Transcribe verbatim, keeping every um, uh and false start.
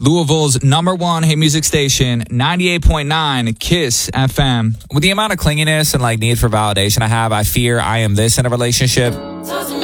Louisville's number one hit music station, ninety-eight point nine KISS F M. With the amount of clinginess and like need for validation I have, I fear I am this in a relationship.